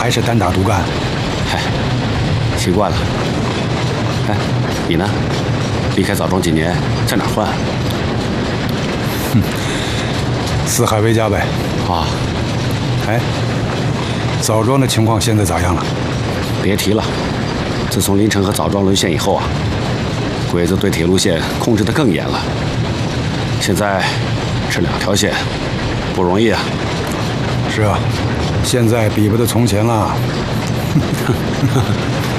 还是单打独干？ 嗨，习惯了。哎，你呢？离开枣庄几年，在哪儿混？ 四海为家呗。 啊， 哎，枣庄的情况现在咋样了？ 别提了。自从临城和枣庄沦陷以后啊，鬼子对铁路线控制得更严了。现在这2条线不容易啊。 是啊，现在比不得从前了。